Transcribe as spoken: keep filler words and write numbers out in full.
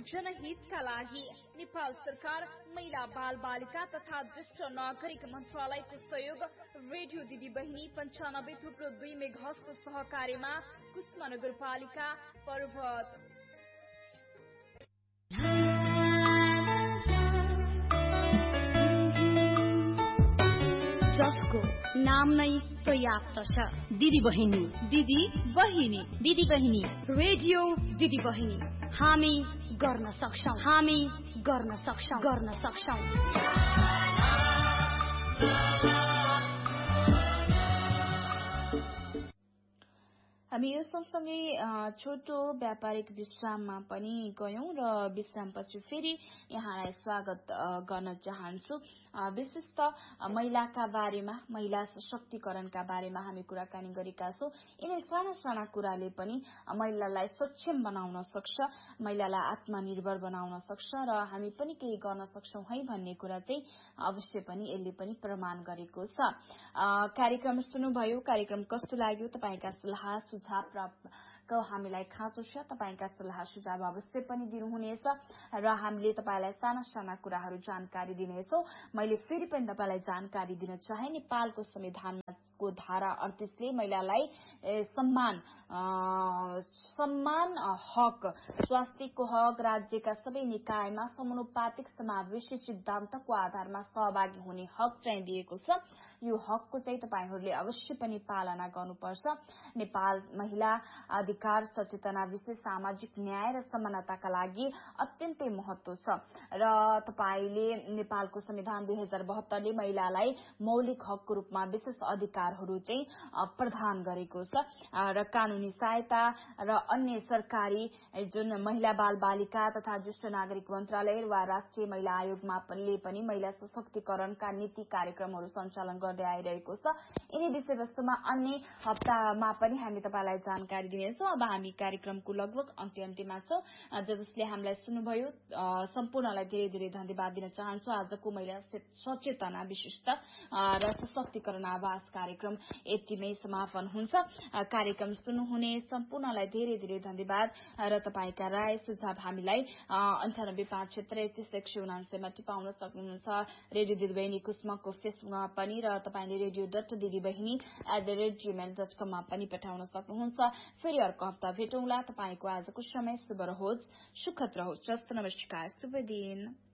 जनहितका लागि नेपाल सरकार महिला बाल बालिका तथा ज्येष्ठ नागरिक मन्त्रालयको सहयोग रेडियो दिदी बहिनी पञ्चानब्बे थुप्रो दुई मेघासको सहकार्यमा कुष्मा नगरपालिका पर्वत जसको नाम नै पर्याप्त छ। दिदी बहिनी दिदी बहिनी दिदी बहिनी रेडियो दिदी बहिनी हामी गर्न सक्छौं हामी गर्न सक्छौं गर्न सक्छौं हामी यो सँगसँगै छोटो व्यापारिक विश्राममा पनि गयौं र विश्रामपछि फेरि यहाँलाई स्वागत गर्न चाहन्छु। विशेष त महिलाका बारेमा महिला सशक्तिकरणका बारेमा हामी कुराकानी गरेका छौं। यिनै साना साना कुराले पनि महिलालाई सक्षम बनाउन सक्छ, महिलालाई आत्मनिर्भर बनाउन सक्छ र हामी पनि केही गर्न सक्छौं है भन्ने कुरा चाहिँ अवश्य पनि यसले पनि प्रमाण गरेको छ। कार्यक्रम सुन्नुभयो, कार्यक्रम कस्तो लाग्यो, तपाईका सल्लाह सुझाव प्राप्त हामीलाई खाँचो छ, तपाईका सल्लाह सुझाव अवश्य पनि दिनुहुनेछ र हामीले तपाईलाई साना साना कुराहरू जानकारी दिनेछौं। मैले फेरि पनि तपाईलाई जानकारी दिन चाहे नेपालको संविधानको धारा अडतीसले महिलालाई सम्मान सम्मान हक, स्वास्थ्यको हक, राज्यका सबै निकायमा समानुपातिक समावेशी सिद्धान्तको आधारमा सहभागी हुने हक चाहिँ दिएको छ। यो हकको चाहिँ तपाईहरूले अवश्य पनि पालना गर्नुपर्छ। नेपाल महिला अधिकार सचेतना विशेष सामाजिक न्याय र समानताका लागि अत्यन्तै महत्व छ र तपाईले नेपालको संविधान दुई हजार बहत्तरले महिलालाई मौलिक हकको रूपमा विशेष अधिकारहरू चाहिँ प्रदान गरेको छ र कानूनी सहायता र अन्य सरकारी जुन महिला बाल बालिका तथा ज्येष्ठ नागरिक मन्त्रालय वा राष्ट्रिय महिला आयोगमा पनि पनि महिला सशक्तिकरणका नीति कार्यक्रमहरू सञ्चालन गर्दै आइरहेको छ। यिनै विषयवस्तुमा अन्य हप्तामा पनि हामी तपाईलाई जानकारी दिनेछौं। अब हामी कार्यक्रमको लगभग अन्त्य अन्त्यमा छौं। जसले हामीलाई सुन्नुभयो सम्पूर्णलाई धेरै धेरै धन्यवाद दिन चाहन्छु। आजको महिला सचेतना विशिष्ट र सशक्तिकरण आवाज कार्यक्रम यतिमै समापन हुन्छ। कार्यक्रम सुन्नुहुने सम्पूर्णलाई धेरै धेरै धन्यवाद र तपाईका राय सुझाव हामीलाई अन्ठानब्बे पाँच क्षेत्र एकतीस एक सय उनान्सयमा टिपाउन सक्नुहुन्छ। रेडियो दिदीबहिनी कुस्मको फेसबुकमा पनि र तपाईले रेडियो डट दिदीबहिनी at the rate Gmail dot कममा पनि पठाउन सक्नुहुन्छ। फेरि अर्को हप्ता भेटौँला। तपाईको आजको समय शुभ रहोस्, सुखद रहोस्। नमस्कार, शुभ दिन।